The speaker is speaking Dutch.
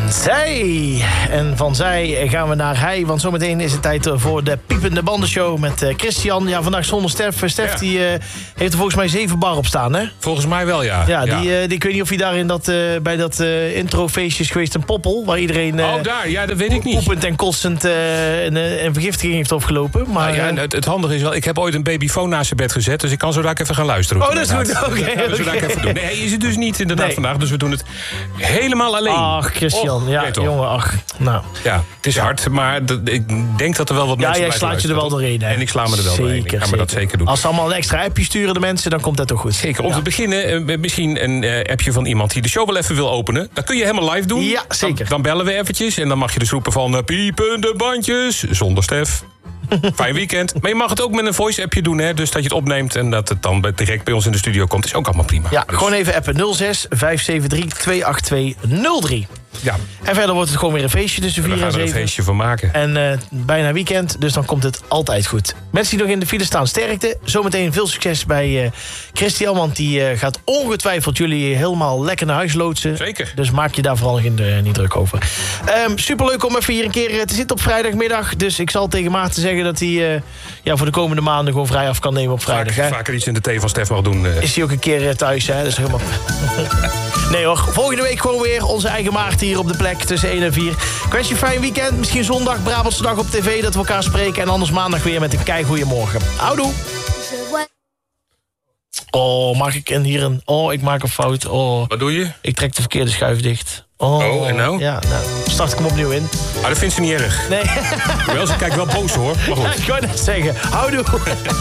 Zij. En van zij gaan we naar hij. Want zometeen is het tijd voor de Piepende Bandenshow met Christian. Ja, vandaag zonder Stef. Stef die heeft er volgens mij 7 bar op staan, hè? Volgens mij wel, ja. Ja, die, ik weet niet of hij daar in bij dat introfeestje is geweest in Poppel. Waar iedereen daar, ja, dat weet ik niet. Poepend en kostend een vergiftiging heeft opgelopen. Maar, het handige is wel, ik heb ooit een babyfoon naast zijn bed gezet. Dus ik kan zo daar even gaan luisteren. Oh, dat is goed. Oké. Zo daar even doen. Nee, hij is het dus niet inderdaad vandaag. Dus we doen het helemaal alleen. Ach, Christian. Ja, jongen, ach. Nou. Ja, het is hard, maar ik denk dat er wel wat mensen jij slaat je er wel doorheen, hè? En ik sla me er wel doorheen. Ik ga me dat zeker doen. Als ze allemaal een extra appje sturen, de mensen, dan komt dat toch goed. Zeker. Om te beginnen, misschien een appje van iemand die de show wel even wil openen. Dat kun je helemaal live doen. Ja, zeker. Dan bellen we eventjes en dan mag je dus roepen van piepende bandjes, zonder Stef. Fijn weekend. Maar je mag het ook met een voice-appje doen, hè? Dus dat je het opneemt en dat het dan direct bij ons in de studio komt. Is ook allemaal prima. Ja, dus gewoon even appen 06 573 28203. Ja. En verder wordt het gewoon weer een feestje tussen 4 en 7. We gaan er een feestje van maken. En bijna weekend, dus dan komt het altijd goed. Mensen die nog in de file staan, sterkte. Zometeen veel succes bij Christian, want die gaat ongetwijfeld jullie helemaal lekker naar huis loodsen. Zeker. Dus maak je daar vooral niet druk over. Superleuk om even hier een keer te zitten op vrijdagmiddag. Dus ik zal tegen Maarten zeggen dat hij voor de komende maanden gewoon vrij af kan nemen op vrijdag. Vaker iets in de thee van Stef mag doen. Is hij ook een keer thuis, hè? Dat is helemaal... Nee hoor, volgende week gewoon weer onze eigen Maarten hier op de plek tussen 1 en 4. Ik wens je een fijn weekend. Misschien zondag, Brabantse dag op tv, dat we elkaar spreken. En anders maandag weer met een keigoeie morgen. Houdoe. Oh, mag ik hier een... Oh, ik maak een fout. Oh. Wat doe je? Ik trek de verkeerde schuif dicht. Oh, en nou? Ja, nou, start ik hem opnieuw in. Ah, dat vindt ze niet erg. Nee. Wel, ze kijkt wel boos hoor. Maar goed. Ik wou net zeggen, houdoe.